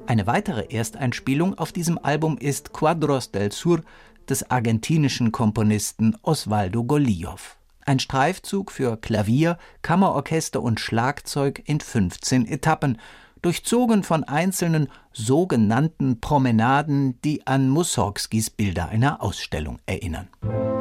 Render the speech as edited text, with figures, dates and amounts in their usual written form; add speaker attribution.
Speaker 1: Eine weitere Ersteinspielung auf diesem Album ist Cuadros del Sur des argentinischen Komponisten Osvaldo Golijov. Ein Streifzug für Klavier, Kammerorchester und Schlagzeug in 15 Etappen, durchzogen von einzelnen sogenannten Promenaden, die an Mussorgskis Bilder einer Ausstellung erinnern.